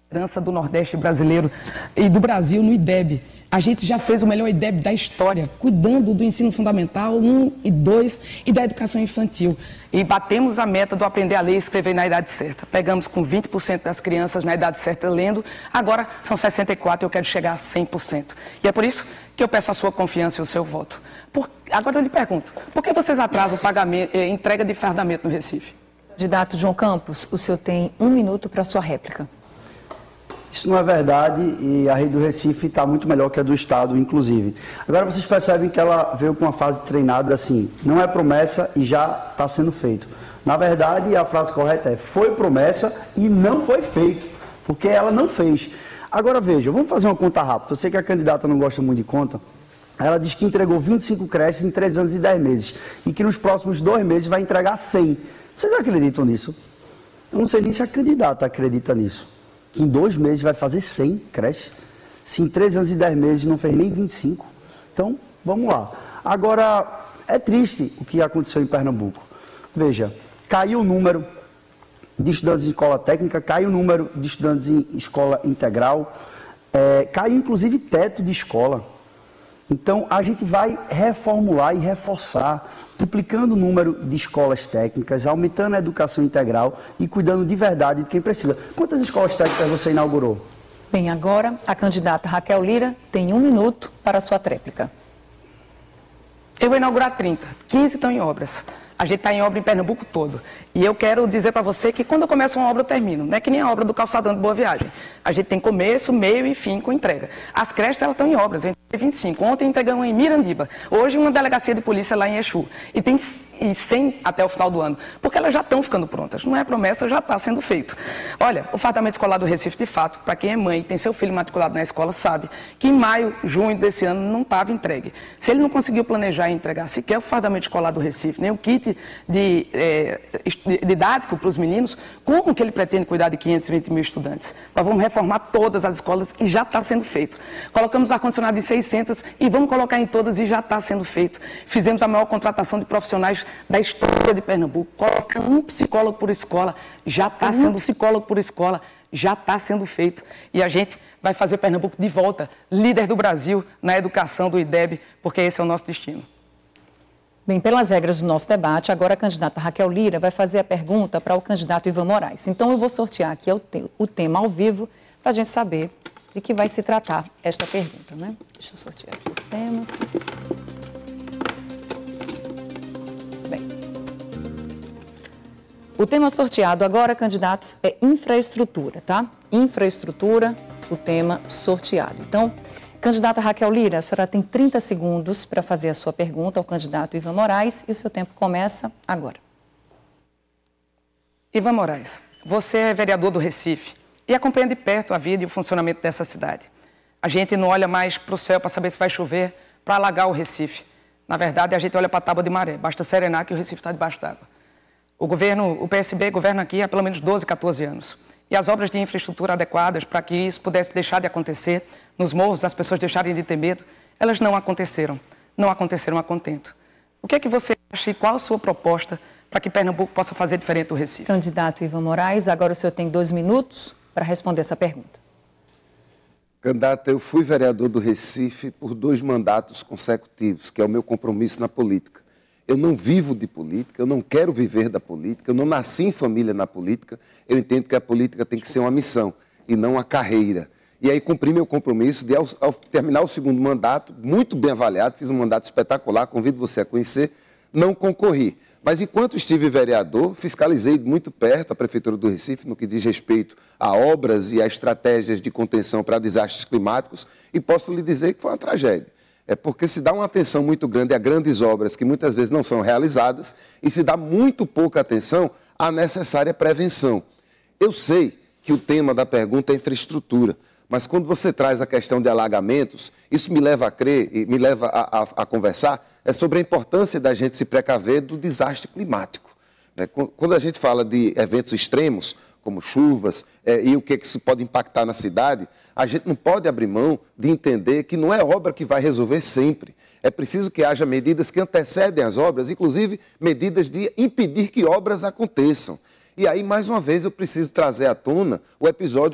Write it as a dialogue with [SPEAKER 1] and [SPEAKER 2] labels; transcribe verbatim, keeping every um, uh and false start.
[SPEAKER 1] Herança do Nordeste brasileiro e do Brasil no I D E B. A gente já fez o melhor I D E B da história, cuidando do ensino fundamental um e dois e da educação infantil. E batemos a meta do aprender a ler e escrever na idade certa. Pegamos com vinte por cento das crianças na idade certa lendo, agora são sessenta e quatro por cento e eu quero chegar a cem por cento. E é por isso que eu peço a sua confiança e o seu voto. Por... Agora eu lhe pergunto, por que vocês atrasam o pagamento, eh, entrega de fardamento no Recife?
[SPEAKER 2] Candidato João Campos, o senhor tem um minuto para a sua réplica.
[SPEAKER 3] Isso não é verdade e a rede do Recife está muito melhor que a do Estado, inclusive. Agora vocês percebem que ela veio com uma fase treinada assim, não é promessa e já está sendo feito. Na verdade, a frase correta é, foi promessa e não foi feito, porque ela não fez. Agora veja, vamos fazer uma conta rápida. Eu sei que a candidata não gosta muito de conta. Ela diz que entregou vinte e cinco creches em três anos e dez meses e que nos próximos dois meses vai entregar cem. Vocês acreditam nisso? Eu não sei nem se a candidata acredita nisso. Que em dois meses vai fazer cem creches. Se em três anos e dez meses não fez nem vinte e cinco. Então, vamos lá. Agora, é triste o que aconteceu em Pernambuco. Veja, caiu o número de estudantes em escola técnica, caiu o número de estudantes em escola integral, é, caiu inclusive teto de escola. Então, a gente vai reformular e reforçar, duplicando o número de escolas técnicas, aumentando a educação integral e cuidando de verdade de quem precisa. Quantas escolas técnicas você inaugurou?
[SPEAKER 2] Bem, agora a candidata Raquel Lira tem um minuto para a sua tréplica.
[SPEAKER 1] Eu vou inaugurar trinta, quinze estão em obras. A gente está em obra em Pernambuco todo. E eu quero dizer para você que quando eu começo uma obra eu termino. Não é que nem a obra do calçadão de Boa Viagem. A gente tem começo, meio e fim com entrega. As creches elas estão em obras. Eu entreguei vinte e cinco. Ontem entregamos em Mirandiba. Hoje uma delegacia de polícia lá em Exu. E tem e cem até o final do ano. Porque elas já estão ficando prontas. Não é promessa, já está sendo feito. Olha, o fardamento escolar do Recife, de fato, para quem é mãe e tem seu filho matriculado na escola, sabe que em maio, junho desse ano não estava entregue. Se ele não conseguiu planejar e entregar sequer o fardamento escolar do Recife, nem o kit de, é, didático para os meninos, como que ele pretende cuidar de quinhentos e vinte mil estudantes? Nós vamos reformar todas as escolas e já está sendo feito. Colocamos ar-condicionado em seiscentas e vamos colocar em todas e já está sendo feito. Fizemos a maior contratação de profissionais da história de Pernambuco. Colocamos um psicólogo por escola, já está sendo psicólogo por escola, já está sendo feito. E a gente vai fazer Pernambuco de volta, líder do Brasil na educação do I D E B, porque esse é o nosso destino.
[SPEAKER 2] Bem, pelas regras do nosso debate, agora a candidata Raquel Lira vai fazer a pergunta para o candidato Ivan Moraes. Então, eu vou sortear aqui o, te o tema ao vivo para a gente saber de que vai se tratar esta pergunta, né? Deixa eu sortear aqui os temas. Bem, o tema sorteado agora, candidatos, é infraestrutura, tá? Infraestrutura, o tema sorteado. Então, candidata Raquel Lira, a senhora tem trinta segundos para fazer a sua pergunta ao candidato Ivan Moraes e o seu tempo começa agora.
[SPEAKER 1] Ivan Moraes, você é vereador do Recife e acompanha de perto a vida e o funcionamento dessa cidade. A gente não olha mais para o céu para saber se vai chover, para alagar o Recife. Na verdade, a gente olha para a tábua de maré, basta serenar que o Recife está debaixo d'água. O governo, o P S B governa aqui há pelo menos doze, quatorze anos. E as obras de infraestrutura adequadas para que isso pudesse deixar de acontecer, nos morros as pessoas deixarem de ter medo, elas não aconteceram, não aconteceram a contento. O que é que você acha e qual a sua proposta para que Pernambuco possa fazer diferente do Recife?
[SPEAKER 2] Candidato Ivan Moraes, agora o senhor tem dois minutos para responder essa pergunta.
[SPEAKER 4] Candidata, eu fui vereador do Recife por dois mandatos consecutivos, que é o meu compromisso na política. Eu não vivo de política, eu não quero viver da política, eu não nasci em família na política, eu entendo que a política tem que ser uma missão e não uma carreira. E aí cumpri meu compromisso de, ao, ao terminar o segundo mandato, muito bem avaliado, fiz um mandato espetacular, convido você a conhecer, não concorri. Mas enquanto estive vereador, fiscalizei muito perto a Prefeitura do Recife no que diz respeito a obras e a estratégias de contenção para desastres climáticos e posso lhe dizer que foi uma tragédia. É porque se dá uma atenção muito grande a grandes obras que muitas vezes não são realizadas e se dá muito pouca atenção à necessária prevenção. Eu sei que o tema da pergunta é infraestrutura, mas quando você traz a questão de alagamentos, isso me leva a crer e me leva a, a, a conversar é sobre a importância da gente se precaver do desastre climático. Né? Quando a gente fala de eventos extremos, como chuvas, é, e o que isso pode impactar na cidade, a gente não pode abrir mão de entender que não é obra que vai resolver sempre. É preciso que haja medidas que antecedem as obras, inclusive medidas de impedir que obras aconteçam. E aí, mais uma vez, eu preciso trazer à tona o episódio